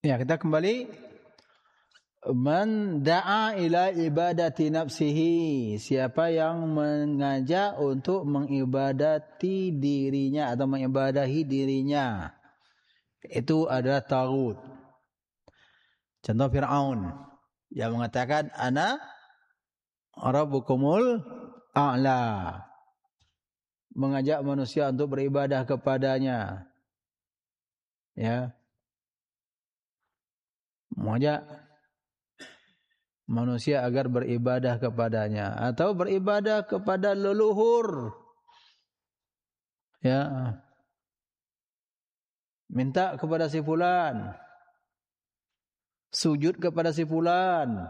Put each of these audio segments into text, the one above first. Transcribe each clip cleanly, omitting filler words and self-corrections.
Ya, kita kembali. Man da'a ila ibadati nafsihi, siapa yang mengajak untuk mengibadati dirinya atau mengibadahi dirinya, itu adalah taghut. Contoh Fir'aun yang mengatakan ana rabbukumul a'la, mengajak manusia untuk beribadah kepadanya, ya, mengajak manusia agar beribadah kepadanya atau beribadah kepada leluhur, ya, minta kepada si fulan, sujud kepada si fulan.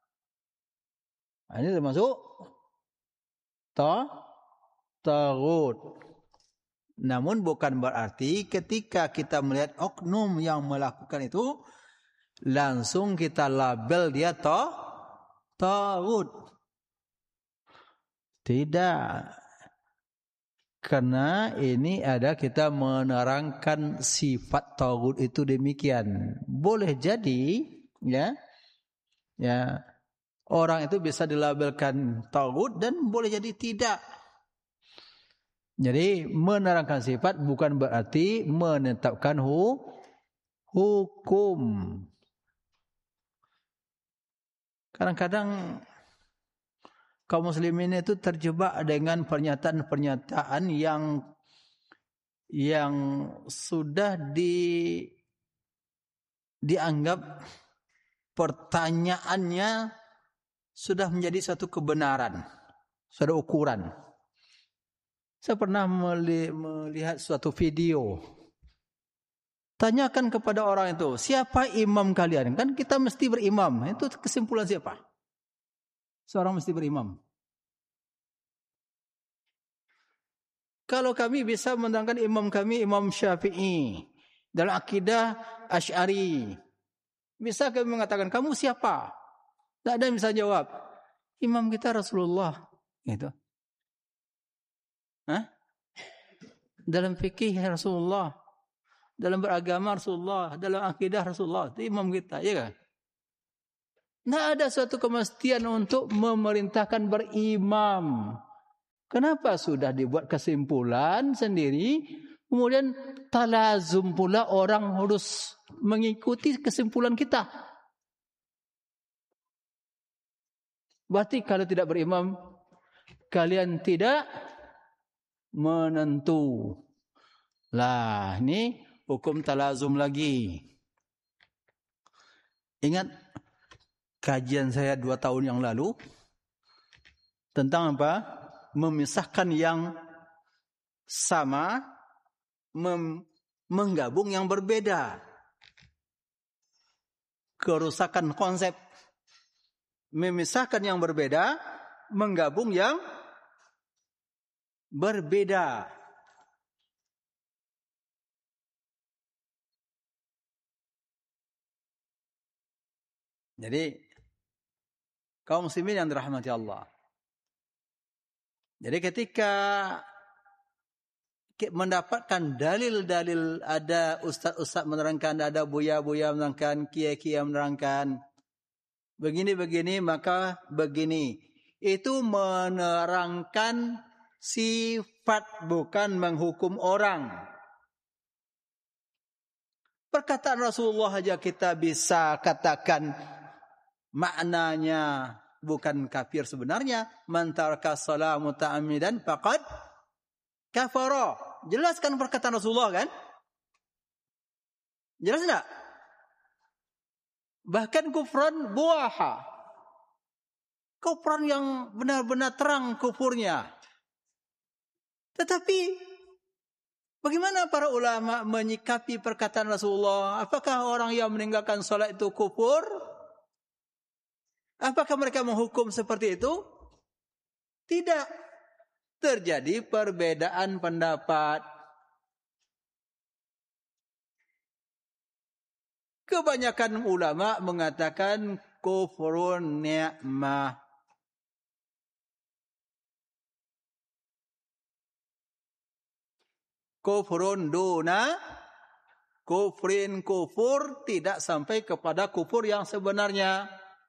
Ini termasuk taghut. Namun bukan berarti ketika kita melihat oknum yang melakukan itu langsung kita label dia taghut. Tidak. Karena ini ada kita menerangkan sifat taghut itu demikian. Boleh jadi ya orang itu bisa dilabelkan taghut dan boleh jadi tidak. Jadi menerangkan sifat bukan berarti menetapkan hukum. Kadang-kadang kaum muslimin itu terjebak dengan pernyataan-pernyataan yang sudah dianggap pertanyaannya sudah menjadi satu kebenaran, suatu ukuran. Saya pernah melihat suatu video. Tanyakan kepada orang itu, siapa imam kalian? Kan kita mesti berimam. Itu kesimpulan siapa? Seorang mesti berimam. Kalau kami bisa menerangkan imam kami, Imam Syafi'i. Dalam akidah Asy'ari. Bisa kami mengatakan, kamu siapa? Tak ada yang bisa jawab. Imam kita Rasulullah. Gitu. Hah? Dalam fikih Rasulullah, dalam beragama Rasulullah, dalam akidah Rasulullah, itu imam kita, ya kan? Tidak ada suatu kemestian untuk memerintahkan berimam. Kenapa sudah dibuat kesimpulan sendiri, kemudian talazum pula orang harus mengikuti kesimpulan kita. Berarti kalau tidak berimam, kalian tidak menentu. Lah, ini hukum talazum lagi. Ingat kajian saya 2 tahun yang lalu tentang apa? Memisahkan yang sama, menggabung yang berbeda. Kerusakan konsep. Memisahkan yang berbeda, menggabung yang berbeda. Jadi kaum muslimin yang dirahmati Allah. Jadi ketika mendapatkan dalil-dalil, ada ustaz-ustaz menerangkan, ada buya-buya menerangkan, kiai-kiai menerangkan begini-begini, maka begini. Itu menerangkan sifat, bukan menghukum orang. Perkataan Rasulullah saja kita bisa katakan maknanya bukan kafir sebenarnya. Man taraka shalah muta'ammidan faqad kafara. Jelaskan perkataan Rasulullah kan? Jelas enggak? Bahkan kufran buaha. Kufran yang benar-benar terang kufurnya. Tetapi bagaimana para ulama menyikapi perkataan Rasulullah? Apakah orang yang meninggalkan salat itu kufur? Apakah mereka menghukum seperti itu? Tidak. Terjadi perbedaan pendapat. Kebanyakan ulama mengatakan kufrun ni'mah. Kufrun duna kufur tidak sampai kepada kufur yang sebenarnya.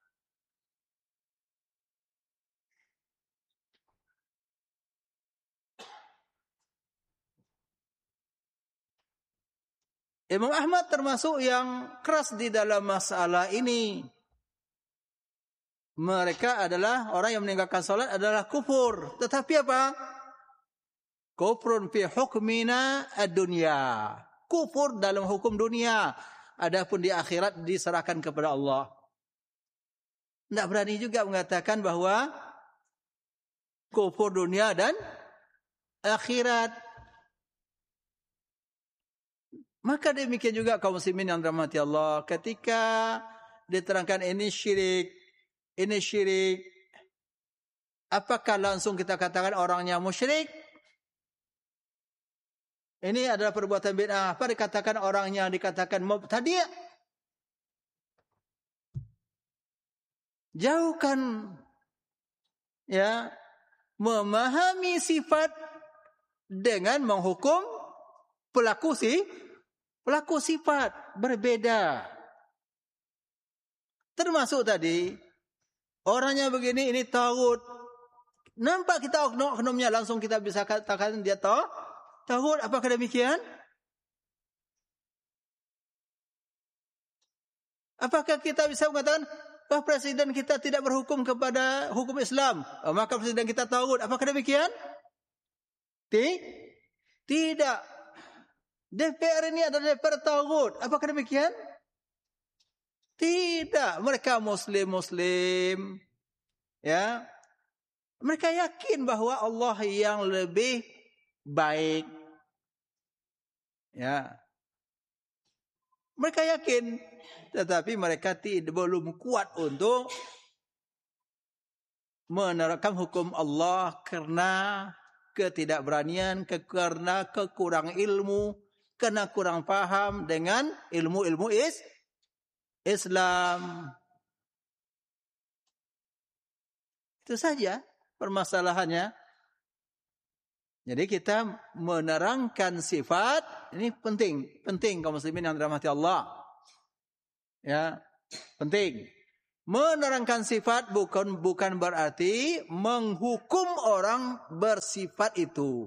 Imam Ahmad termasuk yang keras di dalam masalah ini. Mereka adalah orang yang meninggalkan salat adalah kufur. Tetapi apa? Kufrun fi hukmina ad-dunya. Kufur dalam hukum dunia. Adapun di akhirat diserahkan kepada Allah. Tidak berani juga mengatakan bahwa kufur dunia dan akhirat. Maka demikian juga kaum muslimin yang dirahmati Allah, ketika diterangkan ini syirik, apakah langsung kita katakan orangnya musyrik? Ini adalah perbuatan bid'ah. Apa dikatakan orangnya dikatakan mubtadi'? Jauhkan ya memahami sifat dengan menghukum pelaku sifat berbeda. Termasuk tadi orangnya begini, ini tagut. Nampak kita oknumnya langsung kita bisa katakan dia tagut. Apakah demikian? Apakah kita bisa mengatakan bahwa presiden kita tidak berhukum kepada hukum Islam, maka presiden kita tagut? Apakah demikian? Tidak. DPR ini adalah DPR tagut. Apakah demikian? Tidak. Mereka muslim. Ya. Mereka yakin bahwa Allah yang lebih baik. Ya. Mereka yakin. Tetapi mereka belum kuat untuk menerapkan hukum Allah karena ketidakberanian, karena kekurangan ilmu, karena kurang paham dengan ilmu-ilmu Islam. Itu saja permasalahannya. Jadi kita menerangkan sifat, ini penting kaum muslimin yang dirahmati Allah. Ya, penting. Menerangkan sifat bukan berarti menghukum orang bersifat itu.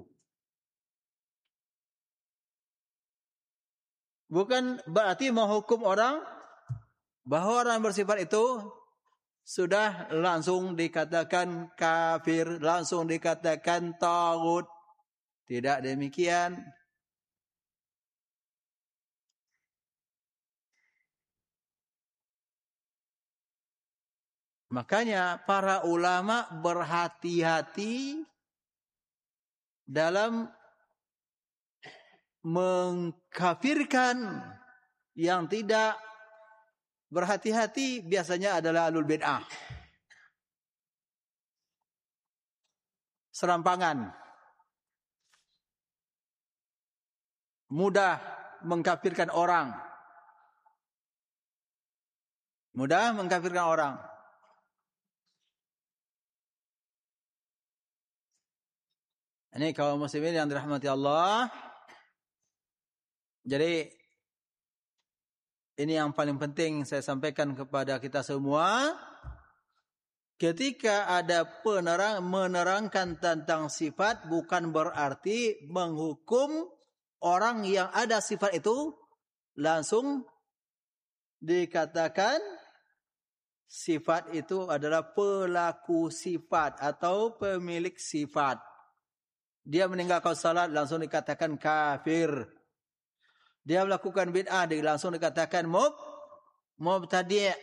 Bukan berarti menghukum orang bahwa orang bersifat itu sudah langsung dikatakan kafir, langsung dikatakan tagut. Tidak demikian. Makanya para ulama berhati-hati dalam mengkafirkan. Yang tidak berhati-hati biasanya adalah ahlul bid'ah. Serampangan. Mudah mengkafirkan orang. Ini kaum muslimin yang dirahmati Allah. Jadi ini yang paling penting saya sampaikan kepada kita semua. Ketika ada menerangkan tentang sifat bukan berarti menghukum orang yang ada sifat itu langsung dikatakan sifat itu adalah pelaku sifat atau pemilik sifat. Dia meninggalkan salat langsung dikatakan kafir. Dia melakukan bid'ah langsung dikatakan mubtadi'.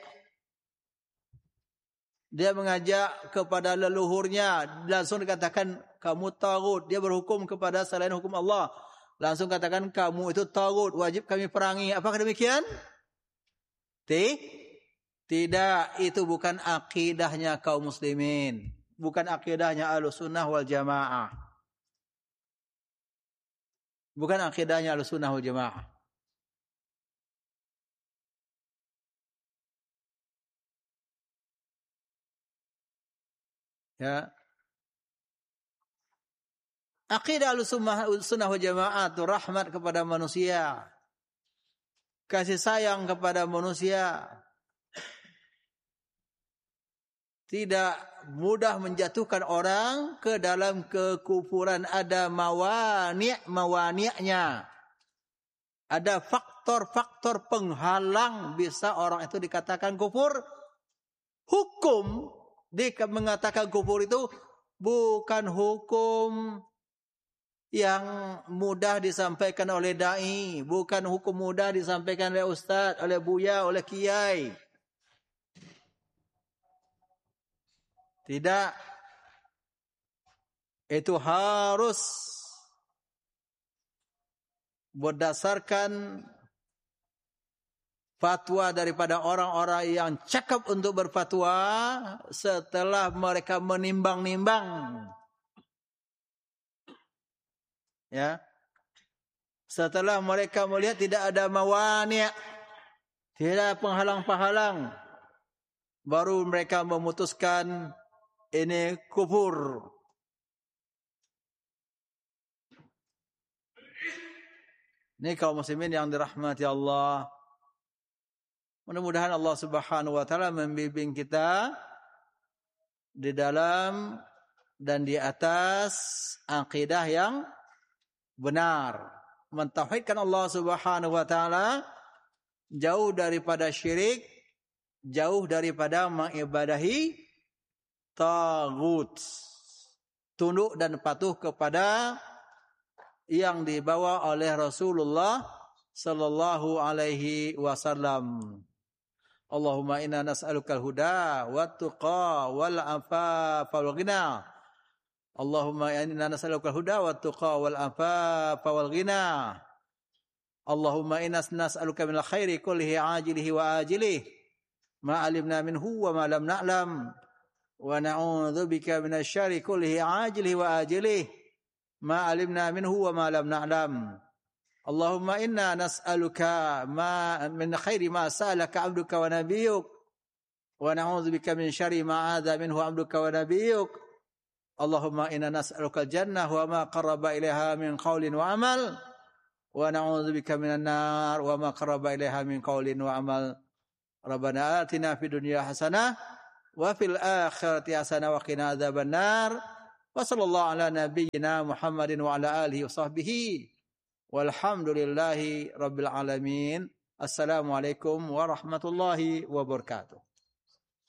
Dia mengajak kepada leluhurnya langsung dikatakan kamu tagut. Dia berhukum kepada selain hukum Allah langsung katakan kamu itu tagut, wajib kami perangi. Apakah demikian? Tidak, itu bukan akidahnya kaum muslimin, bukan akidahnya Ahlussunnah wal Jamaah. Bukan akidahnya Ahlussunnah wal Jamaah. Ya. Akidah Ahlussunnah wal Jamaah itu rahmat kepada manusia. kasih sayang kepada manusia, tidak mudah menjatuhkan orang ke dalam kekufuran. Ada mawani'nya. Ada faktor-faktor penghalang bisa orang itu dikatakan kufur. Hukum mengatakan kufur itu bukan hukum yang mudah disampaikan oleh dai, bukan hukum mudah disampaikan oleh ustaz, oleh buya, oleh kiai. Tidak. Itu harus berdasarkan fatwa daripada orang-orang yang cakap untuk berfatwa setelah mereka menimbang-nimbang. Ya. Setelah mereka melihat tidak ada mawani', tidak ada penghalang-penghalang, baru mereka memutuskan ini kufur. Ini kaum muslimin yang dirahmati Allah. Mudah-mudahan Allah Subhanahu wa taala membimbing kita di dalam dan di atas akidah yang benar. Mentauhidkan Allah Subhanahu wa taala, jauh daripada syirik, jauh daripada mengibadahi tagut. Tunduk dan patuh kepada yang dibawa oleh Rasulullah sallallahu alaihi wasallam. Allahumma inna nas'alukal huda wat tuqa wal afafa wal ghina. Allahumma inna nas'alukal huda wat tuqa wal afafa wal ghina. Allahumma inna nas'aluka minal khairi kullihi ajilihi wa ajilihi ma 'alimna minhu wa ma lam na'lam wa na'udzubika minasy syarri kullihi ajilihi wa ajilihi ma 'alimna minhu wa ma lam na'lam. Allahumma inna nas'aluka ma min khairi ma sa'alaka 'abduka wa nabiyyuk wa na'udzubika min syarri ma 'adza minhu 'abduka wa nabiyyuk. Allahumma inna nas'aluka al-jannah wa ma qarraba ilaiha min qaulin wa amal wa na'udzubika minan nar wa ma qarraba ilaiha min qaulin wa amal. Rabbana atina fid dunya hasanah wa fil akhirati hasanah wa qina adzabannar. Wa sallallahu ala nabiyyina Muhammadin wa ala alihi wa sahbihi walhamdulillahi rabbil alamin. Assalamualaikum warahmatullahi wabarakatuh.